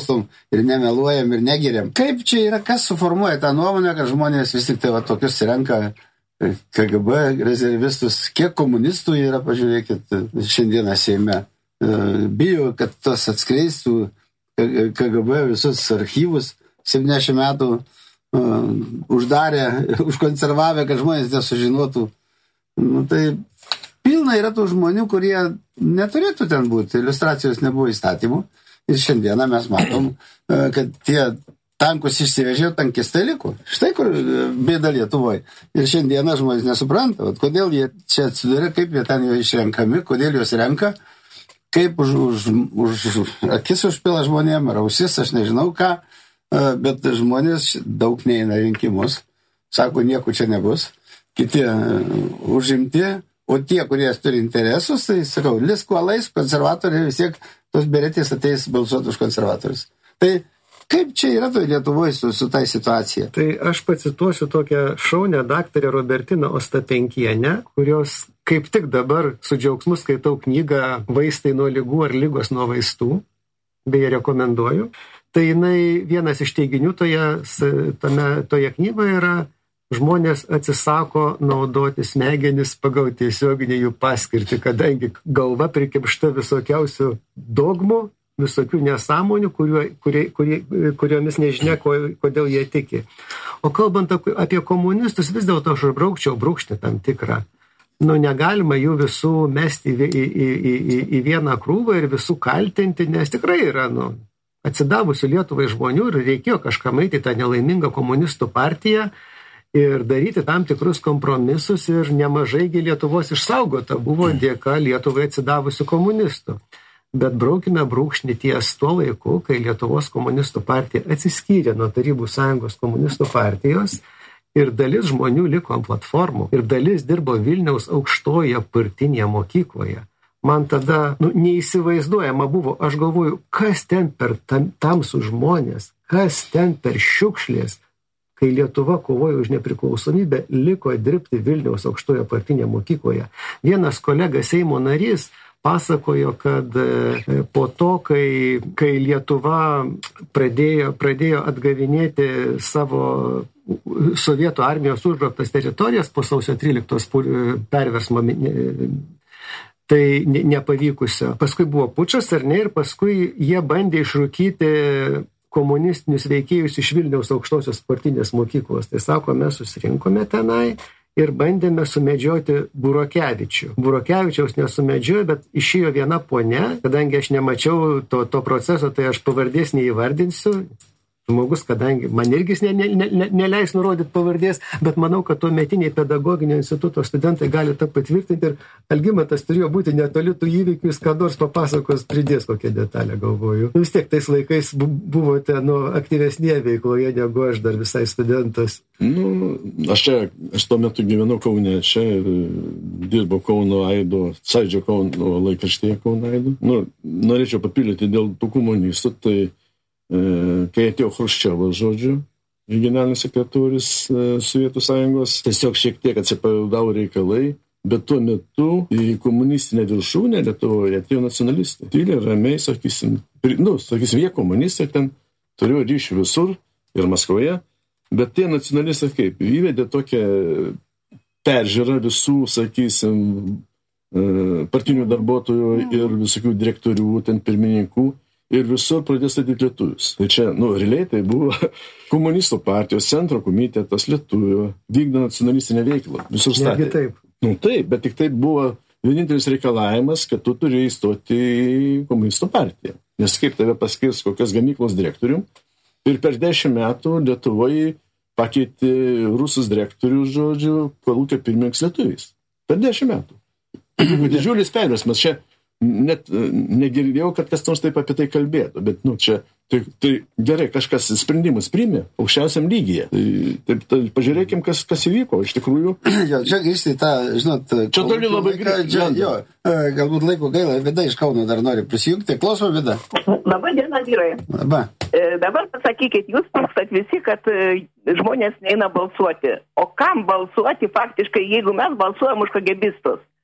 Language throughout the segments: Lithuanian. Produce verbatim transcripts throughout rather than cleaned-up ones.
nusikalstom ir nemeluojam ir negeriam. Kaip čia yra, kas suformuoja tą nuomonę, kad žmonės vis tik tai va tokius renka K G B rezervistus, kiek komunistų yra, pažiūrėkit, šiandieną Seime. Bijo, kad tas atskleistų K G B visus archyvus, septyniasdešimt metų uh, uždarė, užkonservavę, kad žmonės nesužinotų. Nu, tai pilna yra tų žmonių, kurie neturėtų ten būti, iliustracijos nebuvo įstatymų. Ir šiandieną mes matom, uh, kad tie tankus išsivežė, tankistai liko. Štai kur bėda Lietuvoje. Ir šiandieną žmonės nesupranta, vat, kodėl jie čia atsiduria, kaip jie ten jau išrenkami, kodėl juos renka, kaip už, už, už akis užpila žmonėm, ar ausis, aš nežinau ką, bet žmonės daug neina rinkimus. Sako, nieko čia nebus. Kiti užimti, o tie, kurie turi interesus, tai sakau, liskuolais, konservatoriai vis tiek tos beretės ateis balsuoti už konservatorius. Tai kaip čia yra toje Lietuvoje su, su tai situacija? Tai aš pacituosiu tokią šaunę daktarę Robertiną Ostapenkienę, kurios kaip tik dabar su džiaugsmu skaitau knygą Vaistai nuo ligų ar lygos nuo vaistų, beje rekomenduoju. Tai jinai vienas iš teiginių toje, tame, toje knygoje yra: žmonės atsisako naudoti smegenis pagal tiesioginį jų paskirtį, kadangi galva prikimšta visokiausių dogmų, visokių nesąmonių, kurio, kurie, kurie, kuriomis nežinia, ko, kodėl jie tiki. O kalbant apie komunistus, vis dėlto aš braukčiau brūkšnį tam tikrą. Nu, negalima jų visų mesti į, į, į, į, į vieną krūvą ir visų kaltinti, nes tikrai yra, nu, atsidavusių Lietuvai žmonių ir reikėjo kažkam eiti tą nelaimingą komunistų partiją ir daryti tam tikrus kompromisus ir nemažaigi Lietuvos išsaugota buvo dėka Lietuvai atsidavusių komunistų. Bet braukime brūkšnį ties tuo laiku, kai Lietuvos komunistų partija atsiskyrė nuo Tarybų Sąjungos komunistų partijos ir dalis žmonių liko ant platformų ir dalis dirbo Vilniaus aukštoje partinėje mokykloje. Man tada nu, neįsivaizduojama buvo, aš galvoju, kas ten per tam, tamsų žmonės, kas ten per šiukšlės, kai Lietuva kovojo už nepriklausomybę, liko dirbti Vilniaus aukštoje partinėje mokykloje. Vienas kolega Seimo narys pasakojo, kad po to, kai, kai Lietuva pradėjo, pradėjo atgavinėti savo sovietų armijos užgrobtas teritorijas po sausio tryliktos perversmo, tai nepavykusio. Paskui buvo pučas, ar ne, ir paskui jie bandė išrūkyti komunistinius veikėjus iš Vilniaus aukštosios partinės mokyklos. Tai sako, mes susirinkome tenai ir bandėme sumedžioti Burokevičių. Burokevičiaus nesumedžiojo, bet išėjo viena ponia, kadangi aš nemačiau to, to proceso, tai aš pavardės neįvardinsiu. Žmogus, kadangi man irgi ne, ne, ne, neleis nurodyti pavardės, bet manau, kad tuo metiniai pedagoginio instituto studentai gali tą patvirtinti ir Algimantas turėjo būti netoli tų įvykių, jis ką nors papasakos, pridės kokią detalę, galvoju. Vis tiek tais laikais buvote nu, aktyvesnėje veikloje, negu aš dar visai studentas. Nu, aš čia, aš tuo metu gyvenau Kaune, čia dirbau Kauno Aido, Sąjūdžio Kauno laikraštyje Kauno Aido. Nu, norėčiau papildyti dėl tų komunistų, tai kai atėjo Chruščiovas, žodžiu, generalinis sekretorius Sovietų Sąjungos, tiesiog šiek tiek atsipalaidavo reikalai, bet tuo metu į komunistinę viršūnę Lietuvoje atėjo nacionalistai. Tyliai, ramiai, sakysim, nu, sakysim, jie komunistai ten turėjo ryšių visur ir Maskvoje, bet tie nacionalistai kaip, įvedė tokią peržiūrą visų, sakysim, partinių darbuotojų ir visokių direktorių, ten pirmininkų, ir visur pradės statyti lietuvius. Tai čia, nu, realiai tai buvo komunistų partijos centro komitetas lietuvių, vykdo nacionalistinę veiklą. Visur statė. Negi taip. Nu, taip, bet tik taip buvo vienintelis reikalavimas, kad tu turi įstoti į komunistų partiją. Nes kaip tave paskirs kokios gamyklos direktorium, ir per dešimt metų Lietuvoje pakeitė rusus direktorių, žodžiu, kolūkio pirmininkas lietuviais. Per dešimt metų. Didžiulis perversmas. Čia net negirdėjau, kad kas nors taip apie tai kalbėtų, bet, nu, čia, tai, tai gerai, kažkas sprendimus priėmė aukščiausiam lygyje. Tai, taip, tai pažiūrėkim, kas, kas įvyko, iš tikrųjų. Jo, čia grįžti tą, žinot, čia toli labai greitai. Jo, galbūt laiko gaila, Vida iš Kauno dar nori prisijungti. Klausom, Vida. Labą dieną, vyrai. Labą. E, dabar pasakykit, jūs pūkstat visi, kad e, žmonės neina balsuoti. O kam balsuoti faktiškai, jeigu mes balsuojam už kagebistus?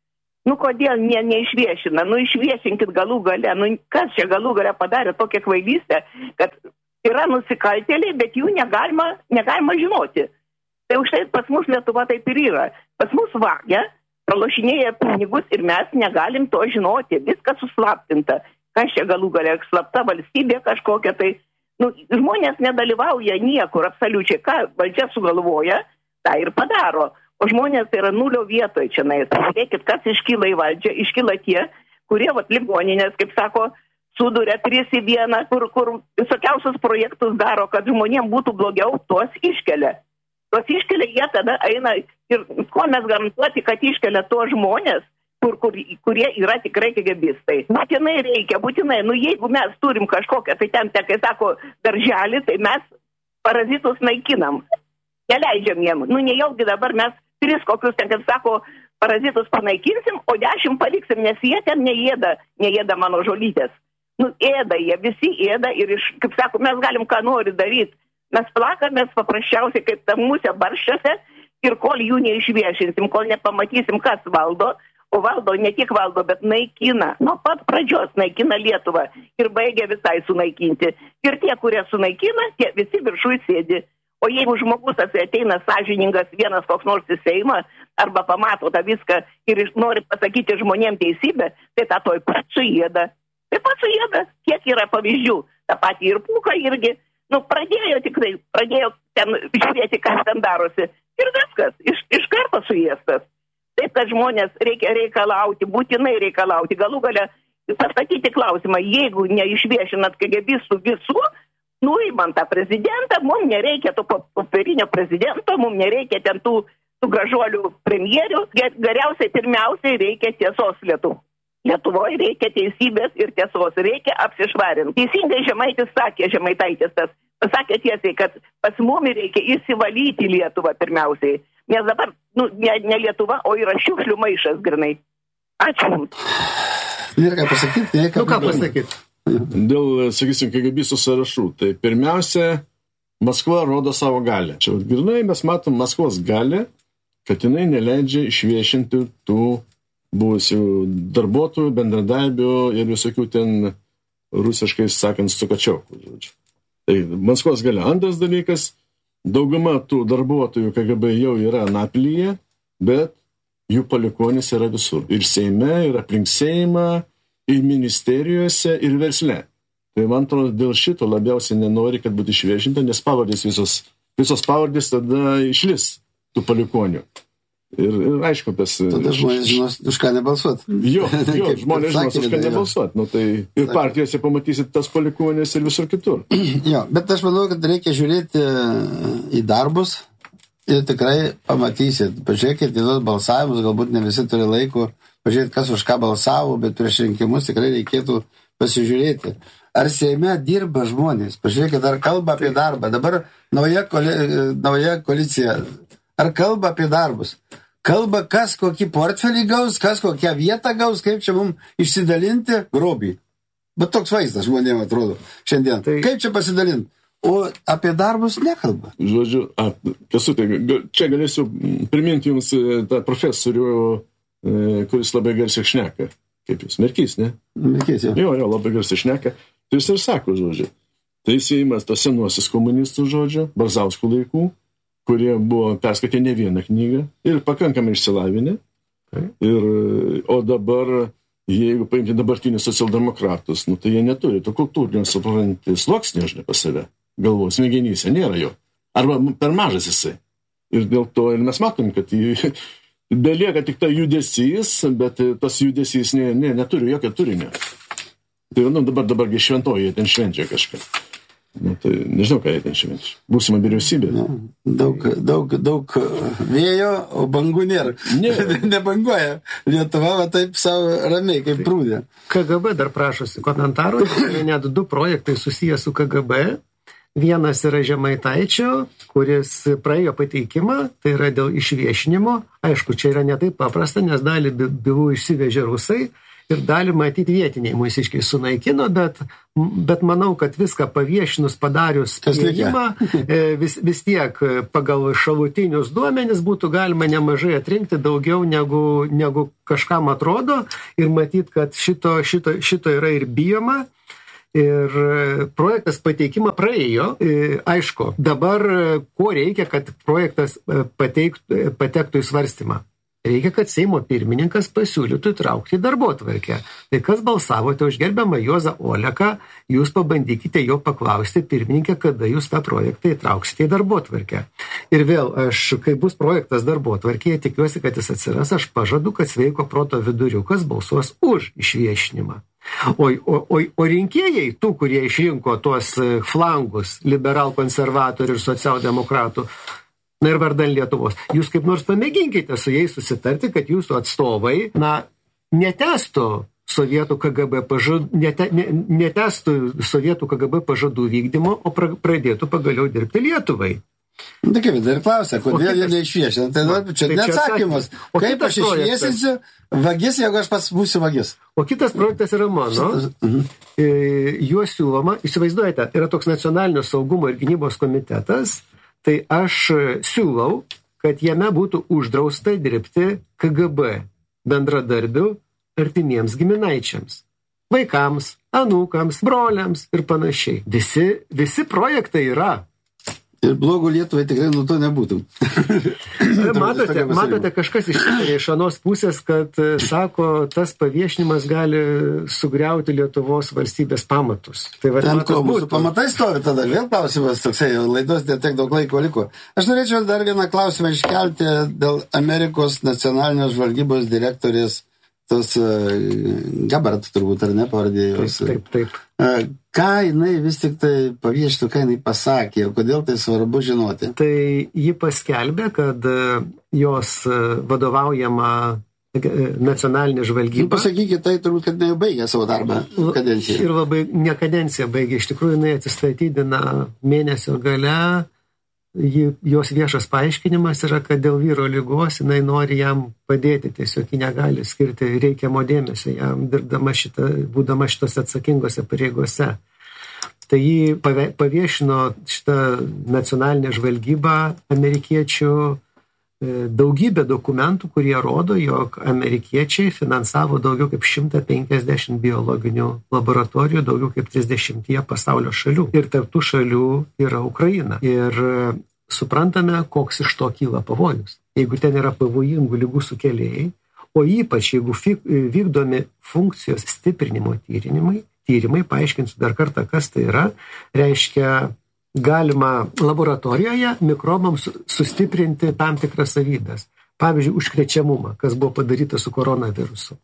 Nu, kodėl ne, neišviešina? Nu, išviešinkit galų gale. Nu, kas čia galų gale padarė tokią kvailystę, kad yra nusikaltėliai, bet jų negalima, negalima žinoti. Tai už tai pas mus Lietuva taip ir yra. Pas mus vagia, pralošinėja pinigus ir mes negalim to žinoti. Viskas suslaptinta. Kas čia galų gale, slapta valstybė kažkokia, tai nu, žmonės nedalyvauja niekur absoliučiai. Ką valdžia sugalvoja, tą ir padaro. O žmonės tai yra nulio vietoje čia. Žiūrėkit, kas iškyla į valdžią. Iškyla tie, kurie, vat, ligoninės, kaip sako, suduria tris į vieną, kur, kur visokiausius projektus daro, kad žmonėms būtų blogiau, tuos iškelia. Tuos iškelia, jie tada eina ir ko mes garantuoti, kad iškelia tuos žmonės, kur, kur, kurie yra tikrai kegebistai. Būtinai reikia, būtinai. Nu, jeigu mes turim kažkokią, tai ten, kai sako, darželį, tai mes parazitus naikinam. Neleidžiam jiem. Nu, nejaugi dabar mes tris kokius ten, kaip sako, parazitus panaikinsim, o dešimt paliksim, nes jie ten neėda, neėda mano žolytės. Nu, ėda, jie visi ėda ir, iš, kaip sako, mes galim ką nori daryti. Mes plakamės paprasčiausiai kaip ta musė barščiuose ir kol jų neišviešinsim, kol nepamatysim, kas valdo, o valdo ne tik valdo, bet naikina. Nuo pat pradžios naikina Lietuvą ir baigia visai sunaikinti. Ir tie, kurie sunaikina, tie visi viršui sėdi. O jeigu žmogus ateina sąžiningas vienas koks nors į Seimą arba pamato tą viską ir nori pasakyti žmonėms teisybę, tai tą toj pat suėda. Tai pat suėda. Kiek yra pavyzdžių. Ta pati ir Pūka irgi. Nu, pradėjo tikrai, pradėjo ten žiūrėti, kas ten darosi. Ir viskas. Iš, iš karto suėstas. Taip, kad žmonės reikia reikalauti, būtinai reikalauti. Galų gale pasakyti klausimą, jeigu neišviešinat kegebistų visų, nuimant tą prezidentą, mums nereikia to popierinio prezidento, mums nereikia ten tų, tų gražuolių premjerių, geriausiai pirmiausiai reikia tiesos Lietuvos. Lietuvoje reikia teisybės ir tiesos, reikia apsišvarinti. Teisingai Žemaitis sakė, Žemaitaitis tas, pasakė tiesiai, kad pas mumi reikia įsivalyti Lietuvą pirmiausiai, nes dabar nu, ne, ne Lietuva, o yra šiukšlių maišas grinai. Ačiū jums. Nėra ką pasakyti, nėra ką, nu, ką pasakyti. Dėl, sakysim, kegebistų sąrašų. Tai pirmiausia, Maskva rodo savo galę. Čia grinai mes matom Maskvos galę, kad jinai neleidžia išviešinti tų buvusių darbuotojų, bendradarbių ir visokių ten rusiškai sakant sukačiaukų. Tai Maskvos galia. Antras dalykas, dauguma tų darbuotojų K G B jau yra Napilyje, bet jų palikonis yra visur. Ir Seime, ir aplink Seimą, ir ministerijose, ir versle. Tai man atrodo, dėl šito labiausiai nenori, kad būtų išviešinta, nes pavardės visos, visos pavardės tada išlis tų palikonių. Ir, ir aišku, tas... Tada žmonės žinos, už ką nebalsuot. Jo, jo žmonės žinos, už ką nebalsuot. Nu, tai ir partijose pamatysit tas palikonės ir visur kitur. Jo, bet aš manau, kad reikia žiūrėti į darbus ir tikrai pamatysit. Pažiūrėkit į tos balsavimus, galbūt ne visi turi laiko pažiūrėti, kas už ką balsavo, bet prieš rinkimus tikrai reikėtų pasižiūrėti. Ar Seime dirba žmonės? Pažiūrėkit, ar kalba apie darbą. Dabar nauja, koli, nauja koalicija. Ar kalba apie darbus? Kalba, kas kokį portfelį gaus, kas kokią vietą gaus, kaip čia mums išsidalinti grobį. Bet toks vaizdas žmonėms atrodo šiandien. Tai... Kaip čia pasidalinti? O apie darbus nekalba. Žodžiu, a, Kęstuti, čia galėsiu priminti jums tą profesorių, kuris labai garsiai šneka. Kaip jūs? Merkys, ne? Merkys, jo. Jo, jo, labai garsiai šneka. Tai jis ir sako, žodžiu. Tai jis įimas tos senuosius komunistų, žodžiu, Brazauskų laikų, kurie buvo perskaitę ne vieną knygą ir pakankamai išsilavinę. Ir, o dabar, jeigu paimti dabartinius socialdemokratus, nu, tai jie neturi to kultūrinio supranti sluoksnio, žinai, pas save. Galvos smegenyse nėra jo. Arba per mažas jisai. Ir dėl to ir mes matom, kad jį belieka tik ta judesys, bet tas judesys ne, ne, neturi jokio turinio. Tai nu, dabar, dabargi šventoji, jie ten švenčia kažką. Nu, tai nežinau, ką jie ten švenčia. Būsima vyriausybė. Nu, daug, daug, daug vėjo, o bangų nėra. nėra. Nebanguoja. Lietuva va taip savo ramiai, kaip prūdė. K G B dar prašosi komentarų. Net du projektai susiję su K G B. Vienas yra Žemaitaičio, kuris praėjo pateikimą, tai yra dėl išviešinimo. Aišku, čia yra ne taip paprasta, nes dalį bylų išsivežė rusai. ir dalį matyti vietiniai mūsiškiai sunaikino, bet, bet manau, kad viską paviešinus, padarius spėjimą, vis, vis tiek pagal šalutinius duomenis būtų galima nemažai atrinkti daugiau negu, negu kažkam atrodo ir matyti, kad šito, šito, šito yra ir bijoma. Ir projektas pateikimą praėjo. Aišku, dabar ko reikia, kad projektas pateiktų, patektų į svarstymą? Reikia, kad Seimo pirmininkas pasiūlytų įtraukti į darbotvarkę. Tai kas balsavote už gerbiamą Juozą Oleką, jūs pabandykite jo paklausti pirmininkę, kada jūs tą projektą įtrauksite į darbotvarkę. Ir vėl, aš, kai bus projektas darbotvarkėje, tikiuosi, kad jis atsiras, aš pažadu, kad sveiko proto viduriukas balsuos už išviešinimą. O, o, o, o rinkėjai, tų, kurie išrinko tuos flangus, liberal konservatorių ir socialdemokratų, na ir vardan Lietuvos, jūs kaip nors pamėginkite su jais susitarti, kad jūsų atstovai, na, netestų sovietų K G B pažadų, nete, ne, netestų sovietų K G B pažadų vykdymo, o pra, pradėtų pagaliau dirbti Lietuvai. Tai kaip dar klausia, kodėl kitas, jie neišviešina? Tai, tai čia tai neatsakymas. Kaip aš išviesinsiu vagis, jeigu aš pats būsiu vagis? O kitas projektas yra mano. Mhm. Juo siūloma, įsivaizduojate, yra toks nacionalinio saugumo ir gynybos komitetas, tai aš siūlau, kad jame būtų uždrausta dirbti K G B bendradarbių artimiems giminaičiams. Vaikams, anūkams, broliams ir panašiai. Visi, visi projektai yra. Ir blogų Lietuvai tikrai nuo to nebūtų. matote, matote, kažkas išsitarė iš anos pusės, kad, sako, tas paviešinimas gali sugriauti Lietuvos valstybės pamatus. Tai va, ten matot, ko, mūsų būtų. pamatai stovi tada, vėl klausimas toksai, laidos netiek daug laiko liko. Aš norėčiau dar vieną klausimą iškelti dėl Amerikos nacionalinės žvalgybos direktorės, tos uh, Gabbard turbūt, ar ne, pavardėjus. Taip, taip, taip. Uh, ką jinai vis tik tai pavieštų, ką jinai pasakė ir kodėl tai svarbu žinoti? Tai ji paskelbė, kad jos vadovaujama nacionalinė žvalgyba. Nu, pasakykite, tai turbūt, kad jinai baigė savo darbą kadenciją. Ir labai ne kadenciją baigė. Iš tikrųjų, jinai atsistatydina mėnesio gale. Ji, jos viešas paaiškinimas yra, kad dėl vyro ligos jinai nori jam padėti, tiesiog ji negali skirti reikiamo dėmesio jam, dirbdama šitą, būdama šitos atsakingose pareigose. Tai ji paviešino šitą nacionalinę žvalgybą amerikiečių daugybę dokumentų, kurie rodo, jog amerikiečiai finansavo daugiau kaip šimtą penkiasdešimt biologinių laboratorijų, daugiau kaip trisdešimt pasaulio šalių. Ir tarp tų šalių yra Ukraina. Ir suprantame, koks iš to kyla pavojus. Jeigu ten yra pavojingų ligų sukėlėjai, o ypač jeigu vykdomi funkcijos stiprinimo tyrimai, tyrimai, paaiškinsiu dar kartą, kas tai yra, reiškia galima laboratorijoje mikrobams sustiprinti tam tikras savybės. Pavyzdžiui, užkrečiamumą, kas buvo padaryta su koronavirusu.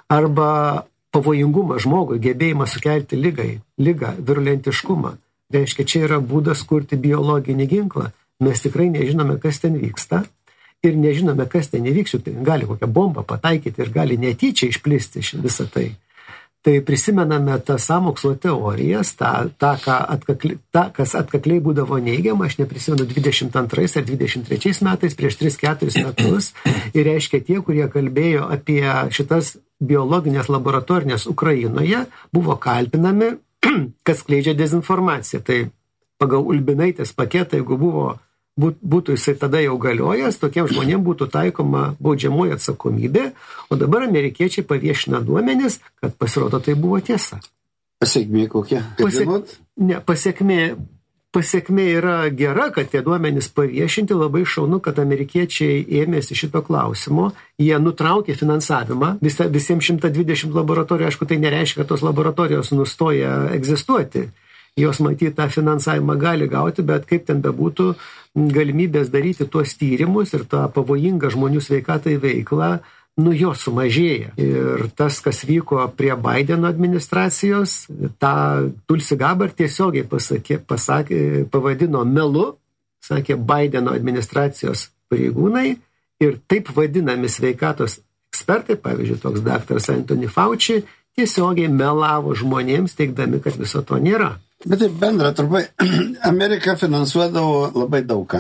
Arba pavojingumą žmogui, gebėjimą sukelti lygai, lygą, virulentiškumą. Reiškia, čia yra būdas kurti biologinį ginklą. Mes tikrai nežinome, kas ten vyksta ir nežinome, kas ten įvyks. Gali kokią bombą pataikyti ir gali netyčia išplisti visą tai. Tai prisimename tą sąmokslo teorijas, tą, tą, ką atkakli, tą, kas atkakliai būdavo neigiama, aš neprisimenu dvidešimt antrais ar dvidešimt trečiais metais, prieš tris keturis metus, ir reiškia tie, kurie kalbėjo apie šitas biologinės laboratorinės Ukrainoje, buvo kaltinami, kas skleidžia dezinformaciją. Tai pagal Ulbinaitės paketą, jeigu buvo būtų jisai tada jau galiojęs, tokiems žmonėms būtų taikoma baudžiamoji atsakomybė, o dabar amerikiečiai paviešina duomenis, kad pasirodo tai buvo tiesa. Pasiekmė kokia? Pasiek... Ne, pasiekmė, pasiekmė yra gera, kad tie duomenys paviešinti, labai šaunu, kad amerikiečiai ėmėsi šito klausimo, jie nutraukė finansavimą, Visa, visiems šimtas dvidešimt laboratorijų, aišku, tai nereiškia, kad tos laboratorijos nustoja egzistuoti. Jos matyti tą finansavimą gali gauti, bet kaip ten bebūtų, galimybės daryti tuos tyrimus ir tą pavojingą žmonių sveikatai veiklą, nu jo sumažėja. Ir tas, kas vyko prie Bideno administracijos, tą Tulsi Gabbard tiesiogiai pasakė, pasakė, pavadino melu, sakė Bideno administracijos pareigūnai ir taip vadinami sveikatos ekspertai, pavyzdžiui, toks daktaras Anthony Fauci, tiesiogiai melavo žmonėms, teigdami, kad viso to nėra. Bet tai bendra, turbūt, Amerika finansuodavo labai daugą.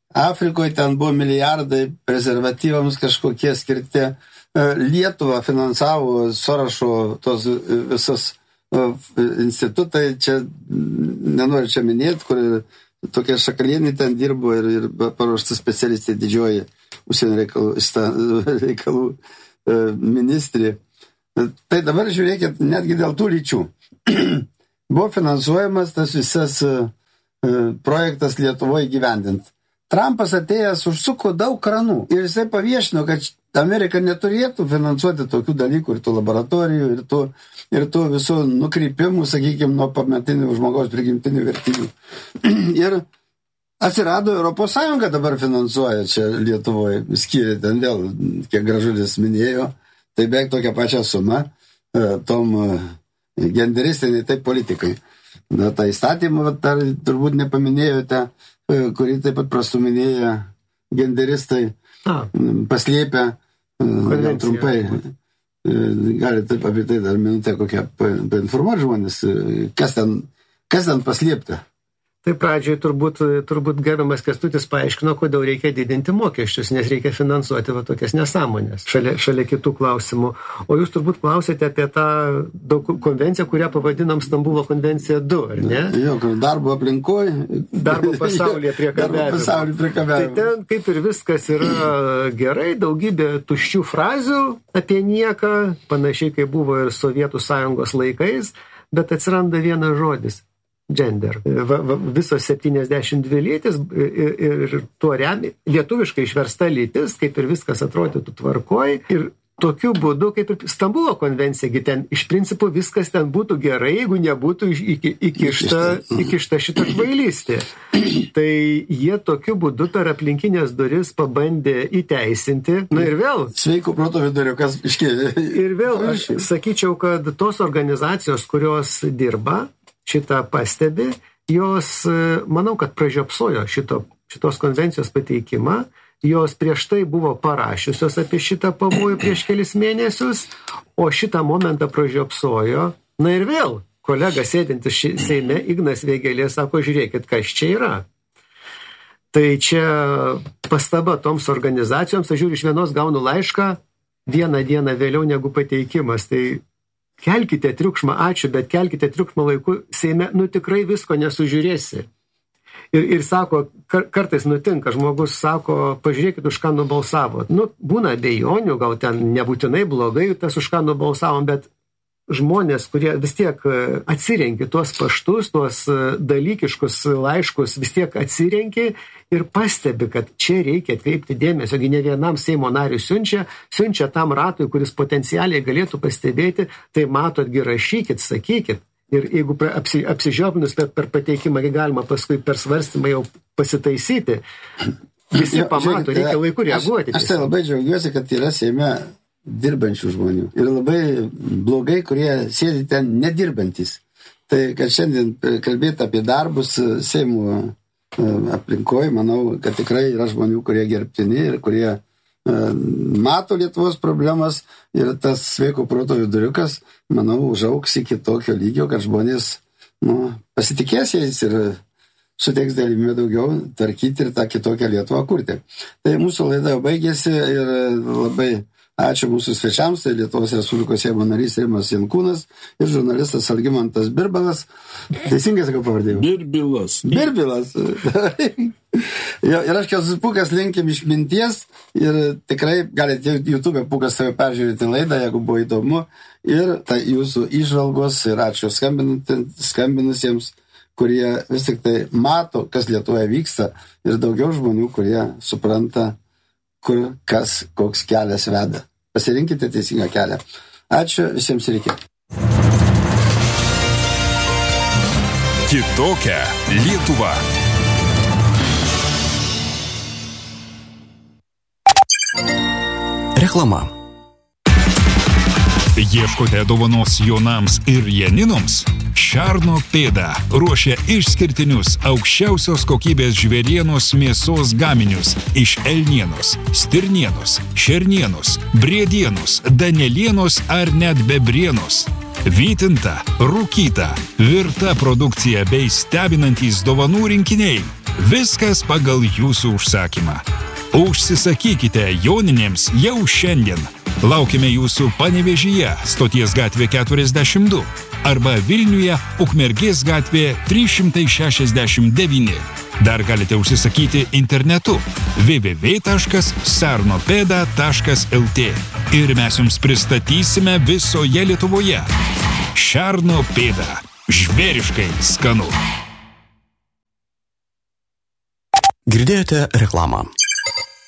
Afrikoje ten buvo milijardai prezervatyvams kažkokie skirti. Lietuva finansavo Sorošo tos visus institutai, čia nenoriu čia minėti, kur tokie Šakalienį ten dirbo ir, ir paruošta specialistė didžioji užsienio reikalų, reikalų ministrė. Tai dabar žiūrėkit, netgi dėl tų lyčių. Buvo finansuojamas tas visas projektas Lietuvoje gyvendint. Trumpas atėjęs užsuko daug kranų ir jisai paviešino, kad Amerika neturėtų finansuoti tokių dalykų ir tų laboratorijų, ir tų, ir tų visų nukreipimų, sakykime, nuo pamatinių žmogaus prigimtinių vertybių. Ir atsirado Europos Sąjunga dabar finansuoja čia Lietuvoje, skiria ten vėl, kiek Gražulis minėjo, tai beveik tokia pačia suma tom genderistiniai taip politikai. Na, tą įstatymą dar turbūt nepaminėjote, kurį taip pat prastuminėja genderistai, A. paslėpę, gal trumpai, gali taip apie tai dar minutę kokią painformuoti žmonės, kas ten, kas ten paslėpta. Tai pradžioj turbūt, turbūt gerbiamas Kęstutis paaiškino, kodėl reikia didinti mokesčius, nes reikia finansuoti va tokias nesąmonės, šalia, šalia kitų klausimų. O jūs turbūt klausėte apie tą konvenciją, kurią pavadinam Stambulo konvencija du, ar ne? Jo, darbo aplinkoje. Darbo pasaulyje priekabiavimo. Darbo pasaulyje priekabiavimo. Tai ten kaip ir viskas yra gerai, daugybė tuščių frazių apie nieką, panašiai kaip buvo ir Sovietų Sąjungos laikais, bet atsiranda vienas žodis. Gender. Va, va, visos septyniasdešimt dvi lytis ir, ir tuo remi, lietuviškai išversta lytis, kaip ir viskas atrodytų tvarkoj. Ir tokiu būdu, kaip ir Stambulo konvencija, ten iš principo viskas ten būtų gerai, jeigu nebūtų iki, įkišta, įkišta šitą kvailystę. Tai jie tokiu būdu per aplinkinės duris pabandė įteisinti. Na ir vėl. Sveiko proto viduriukas iškėlė. Ir vėl aš sakyčiau, kad tos organizacijos, kurios dirba, šitą pastebi, jos, manau, kad pražiopsojo šito, šitos konvencijos pateikimą, jos prieš tai buvo parašiusios apie šitą pavojų prieš kelis mėnesius, o šitą momentą pražiopsojo. Na ir vėl, kolega sėdintis Seime, Ignas Vėgėlė, sako, žiūrėkit, kas čia yra. Tai čia pastaba toms organizacijoms, aš žiūriu, iš vienos gaunu laišką vieną dieną vėliau negu pateikimas, tai kelkite triukšmą, ačiū, bet kelkite triukšmą laiku, Seime, nu tikrai visko nesužiūrėsi. Ir, ir sako, kar, kartais nutinka, žmogus sako, pažiūrėkit, už ką nubalsavot. Nu, būna abejonių, gal ten nebūtinai blogai tas už ką nubalsavom, bet žmonės, kurie vis tiek atsirenki tuos paštus, tuos dalykiškus laiškus, vis tiek atsirenki ir pastebi, kad čia reikia atkreipti dėmesio, gi ne vienam Seimo nariui siunčia, siunčia tam ratui, kuris potencialiai galėtų pastebėti, tai matotgi rašykit, sakykit. Ir jeigu apsi, apsižiopinus per, per pateikimą, galima paskui per svarstymą jau pasitaisyti, visi pamato, reikia laiku reaguoti. Aš, aš tai labai džiaugiuosi, kad yra Seime dirbančių žmonių. Ir labai blogai, kurie sėdi ten nedirbantis. Tai, kad šiandien kalbėti apie darbus Seimo aplinkoje, manau, kad tikrai yra žmonių, kurie gerbtini ir kurie mato Lietuvos problemas ir tas sveiko proto viduriukas, manau, užaugs iki tokio lygio, kad žmonės nu, pasitikės jais ir suteiks galimybę daugiau tvarkyti ir tą kitokią Lietuvą kurti. Tai mūsų laida jau baigėsi ir labai ačiū mūsų svečiams, tai Lietuvos Respublikos Seimo narys Rimas Jankūnas ir žurnalistas Algimantas Birbalas. Teisingai sakau pavardėjau? Birbilas. Birbilas. Jo, ir aš Kęstutis Pūkas linkim išminties ir tikrai galite YouTube Pūkas save peržiūrėti laidą, jeigu buvo įdomu. Ir tai jūsų įžvalgos ir ačiū skambinusiems, kurie vis tik tai mato, kas Lietuvoje vyksta ir daugiau žmonių, kurie supranta, kur kas, koks kelias veda. Pasirinkite teisingą kelią. Ačiū visiems ir iki. Kitokia Lietuva. Reklama. Ieškote dovanos Jonams ir Janinoms? Šerno pėda ruošia išskirtinius aukščiausios kokybės žvėrienos mėsos gaminius iš elnienos, stirnienos, šernienos, briedienos, danielienos ar net bebrienos. Vytinta, rūkyta, virta produkcija bei stebinantys dovanų rinkiniai. Viskas pagal jūsų užsakymą. Užsisakykite Joninėms jau šiandien. Laukime jūsų Panevėžyje, Stoties gatvė keturiasdešimt du arba Vilniuje, Ukmergės gatvė trys šimtai šešiasdešimt devyni. Dar galite užsisakyti internetu w w w taškas sarnopeda taškas l t ir mes jums pristatysime visoje Lietuvoje. Šerno pėda. Žvėriškai skanu. Girdėjote reklamą.